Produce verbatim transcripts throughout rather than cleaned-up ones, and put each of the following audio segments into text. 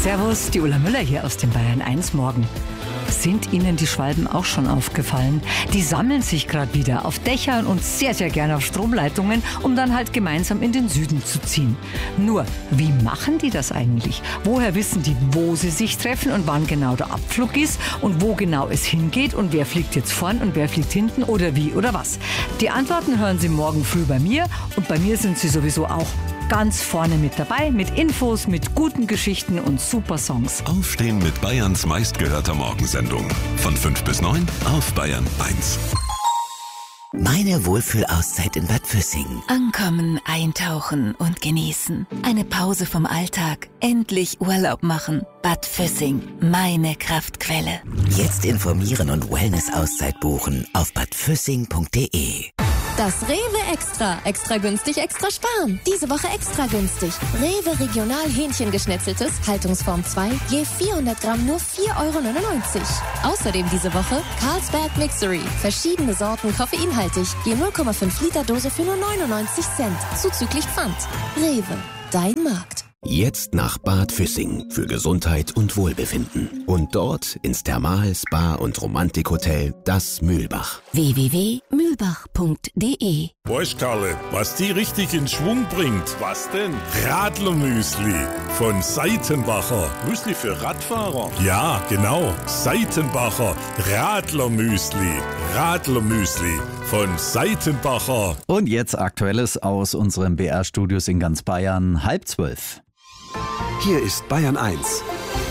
Servus, die Ulla Müller hier aus dem Bayern eins Morgen. Sind Ihnen die Schwalben auch schon aufgefallen? Die sammeln sich gerade wieder auf Dächern und sehr, sehr gerne auf Stromleitungen, um dann halt gemeinsam in den Süden zu ziehen. Nur, wie machen die das eigentlich? Woher wissen die, wo sie sich treffen und wann genau der Abflug ist und wo genau es hingeht und wer fliegt jetzt vorn und wer fliegt hinten oder wie oder was? Die Antworten hören Sie morgen früh bei mir und bei mir sind Sie sowieso auch ganz vorne mit dabei, mit Infos, mit guten Geschichten und super Songs. Aufstehen mit Bayerns meistgehörter Morgensendung. Von fünf bis neun auf Bayern eins. Meine Wohlfühlauszeit in Bad Füssing. Ankommen, eintauchen und genießen. Eine Pause vom Alltag. Endlich Urlaub machen. Bad Füssing, meine Kraftquelle. Jetzt informieren und Wellness-Auszeit buchen auf bad füssing punkt de. Das Rewe Extra. Extra günstig, extra sparen. Diese Woche extra günstig. Rewe Regional Hähnchengeschnetzeltes, Haltungsform zwei, je vierhundert Gramm nur vier Euro neunundneunzig. Außerdem diese Woche Carlsberg Mixery. Verschiedene Sorten koffeinhaltig, je null Komma fünf Liter Dose für nur neunundneunzig Cent. Zuzüglich Pfand. Rewe, dein Markt. Jetzt nach Bad Füssing für Gesundheit und Wohlbefinden. Und dort ins Thermal-, Spa- und Romantikhotel Das Mühlbach. w w w punkt mühlbach punkt de. Weißt Karle, was die richtig in Schwung bringt? Was denn? Radlermüsli von Seitenbacher. Müsli für Radfahrer? Ja, genau. Seitenbacher Radlermüsli. Radlermüsli von Seitenbacher. Und jetzt Aktuelles aus unseren B R-Studios in ganz Bayern, halb zwölf. Hier ist Bayern eins.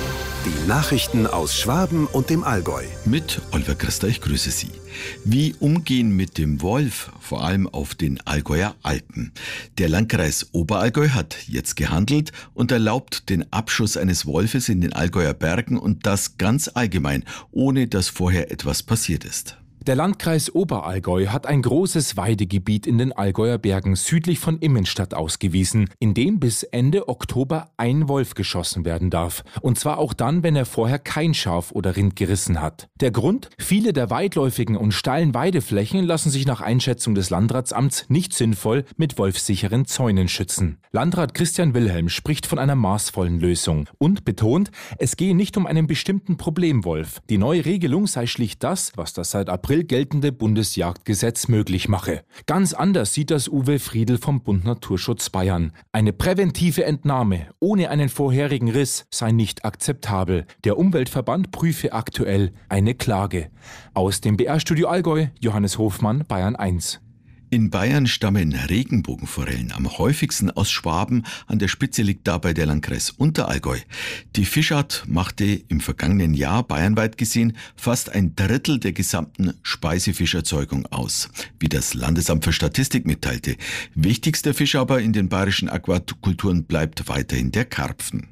Die Nachrichten aus Schwaben und dem Allgäu. Mit Oliver Christa, ich grüße Sie. Wie umgehen mit dem Wolf, vor allem auf den Allgäuer Alpen? Der Landkreis Oberallgäu hat jetzt gehandelt und erlaubt den Abschuss eines Wolfes in den Allgäuer Bergen und das ganz allgemein, ohne dass vorher etwas passiert ist. Der Landkreis Oberallgäu hat ein großes Weidegebiet in den Allgäuer Bergen südlich von Immenstadt ausgewiesen, in dem bis Ende Oktober ein Wolf geschossen werden darf. Und zwar auch dann, wenn er vorher kein Schaf oder Rind gerissen hat. Der Grund? Viele der weitläufigen und steilen Weideflächen lassen sich nach Einschätzung des Landratsamts nicht sinnvoll mit wolfsicheren Zäunen schützen. Landrat Christian Wilhelm spricht von einer maßvollen Lösung und betont, es gehe nicht um einen bestimmten Problemwolf. Die neue Regelung sei schlicht das, was das seit April geltende Bundesjagdgesetz möglich mache. Ganz anders sieht das Uwe Friedl vom Bund Naturschutz Bayern. Eine präventive Entnahme ohne einen vorherigen Riss sei nicht akzeptabel. Der Umweltverband prüfe aktuell eine Klage. Aus dem B R-Studio Allgäu, Johannes Hofmann, Bayern eins. In Bayern stammen Regenbogenforellen am häufigsten aus Schwaben. An der Spitze liegt dabei der Landkreis Unterallgäu. Die Fischart machte im vergangenen Jahr bayernweit gesehen fast ein Drittel der gesamten Speisefischerzeugung aus, wie das Landesamt für Statistik mitteilte. Wichtigster Fisch aber in den bayerischen Aquakulturen bleibt weiterhin der Karpfen.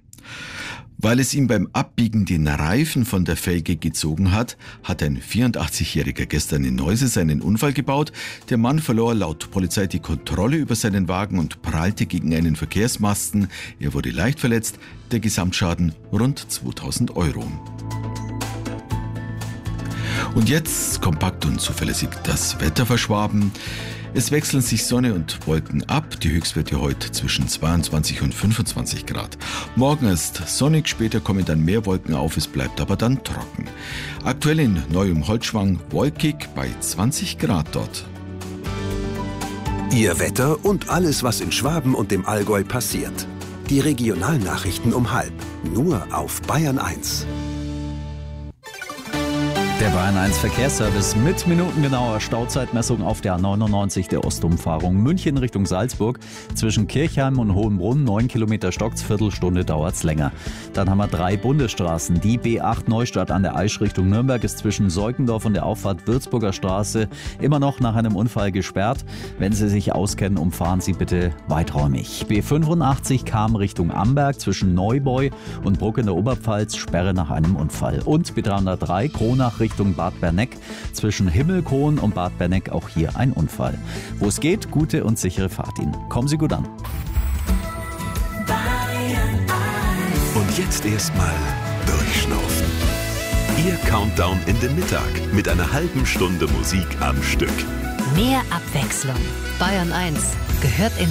Weil es ihm beim Abbiegen den Reifen von der Felge gezogen hat, hat ein vierundachtzigjähriger gestern in Neuse seinen Unfall gebaut. Der Mann verlor laut Polizei die Kontrolle über seinen Wagen und prallte gegen einen Verkehrsmasten. Er wurde leicht verletzt, der Gesamtschaden rund zweitausend Euro. Und jetzt kompakt und zuverlässig das Wetter für Schwaben. Es wechseln sich Sonne und Wolken ab. Die Höchstwerte heute zwischen zweiundzwanzig und fünfundzwanzig Grad. Morgen ist sonnig, später kommen dann mehr Wolken auf, es bleibt aber dann trocken. Aktuell in Neuem-Holtschwang wolkig bei zwanzig Grad dort. Ihr Wetter und alles, was in Schwaben und dem Allgäu passiert. Die Regionalnachrichten um halb. Nur auf Bayern eins. Der Bayern eins Verkehrsservice mit minutengenauer Stauzeitmessung auf der A neunundneunzig der Ostumfahrung München Richtung Salzburg. Zwischen Kirchheim und Hohenbrunn neun Kilometer stockt's, Viertelstunde dauert's länger. Dann haben wir drei Bundesstraßen. Die B acht Neustadt an der Aisch Richtung Nürnberg ist zwischen Seukendorf und der Auffahrt Würzburger Straße immer noch nach einem Unfall gesperrt. Wenn Sie sich auskennen, umfahren Sie bitte weiträumig. B fünfundachtzig kam Richtung Amberg zwischen Neubeu und Bruck in der Oberpfalz, Sperre nach einem Unfall. Und B dreihundertdrei Kronach Richtung Bad Berneck, zwischen Himmelkron und Bad Berneck auch hier ein Unfall. Wo es geht, gute und sichere Fahrt Ihnen. Kommen Sie gut an. Und jetzt erstmal durchschnaufen. Ihr Countdown in den Mittag mit einer halben Stunde Musik am Stück. Mehr Abwechslung. Bayern eins gehört in